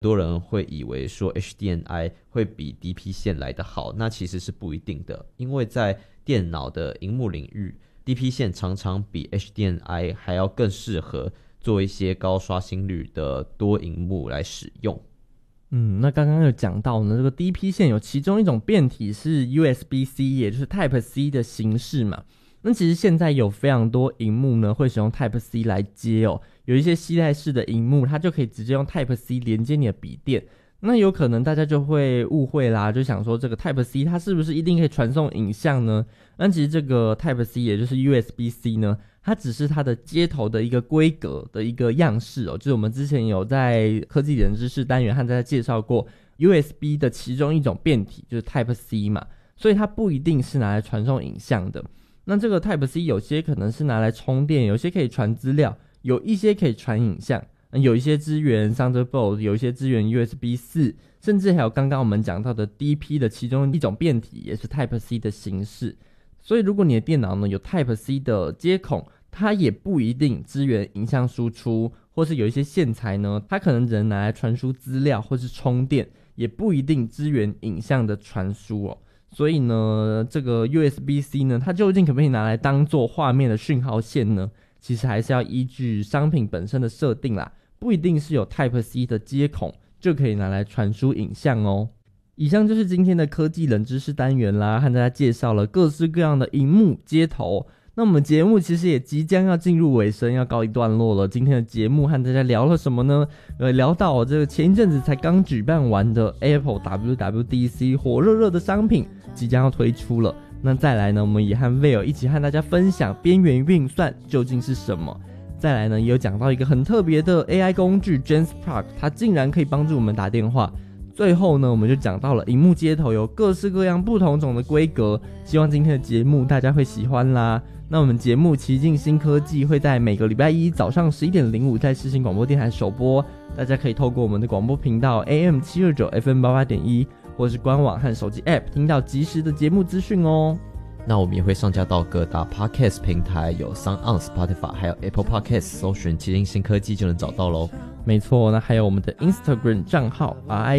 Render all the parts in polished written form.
多人会以为说 HDMI 会比 DP 线来得好，那其实是不一定的，因为在电脑的萤幕领域， DP 线常常比 HDMI 还要更适合做一些高刷新率的多萤幕来使用。 那刚刚有讲到呢，这个 DP 线有其中一种变体是 USB-C， 也就是 Type-C 的形式嘛。那其实现在有非常多萤幕呢会使用 Type-C 来接哦，有一些携带式的萤幕它就可以直接用 Type-C 连接你的笔电。那有可能大家就会误会啦，就想说这个 Type-C 它是不是一定可以传送影像呢？那其实这个 Type-C 也就是 USB-C 呢，它只是它的接头的一个规格的一个样式哦，就是我们之前有在科技人知识单元和大家介绍过 USB 的其中一种变体就是 Type-C 嘛，所以它不一定是拿来传送影像的。那这个 Type-C 有些可能是拿来充电，有些可以传资料，有一些可以传影像，有一些支援 Thunderbolt， 有一些支援 USB-4， 甚至还有刚刚我们讲到的 DP 的其中一种变体也是 Type-C 的形式。所以如果你的电脑呢有 Type-C 的接孔，它也不一定支援影像输出，或是有一些线材呢它可能只能拿来传输资料或是充电，也不一定支援影像的传输哦。所以呢这个 USB-C 呢它究竟可不可以拿来当做画面的讯号线呢？其实还是要依据商品本身的设定啦，不一定是有 Type-C 的接孔就可以拿来传输影像哦。以上就是今天的科技冷知识单元啦，和大家介绍了各式各样的萤幕接头。那我们节目其实也即将要进入尾声，要告一段落了。今天的节目和大家聊了什么呢？聊到这个前一阵子才刚举办完的 Apple WWDC 火热热的商品即将要推出了。那再来呢，我们也和 Vail 一起和大家分享边缘运算究竟是什么。再来呢，也有讲到一个很特别的 AI 工具 JanSpark， 它竟然可以帮助我们打电话。最后呢，我们就讲到了萤幕接头有各式各样不同种的规格，希望今天的节目大家会喜欢啦。那我们节目奇境新科技会在每个礼拜一早上11:05在世新广播电台首播，大家可以透过我们的广播频道 AM729 FM88.1 或是官网和手机 App 听到即时的节目资讯哦。 那我们也会上架到各大 Podcast 平台，有 SoundOn、Spotify 还有 Apple Podcast， 搜寻奇境新科技就能找到咯。 没错，那还有我们的 Instagram 账号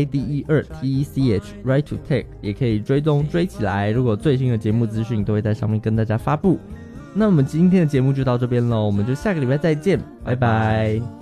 RIDE2TECH Right to Tech 也可以追踪追起来，如果最新的节目资讯都会在上面跟大家发布。那我们今天的节目就到这边咯，我们就下个礼拜再见，拜拜。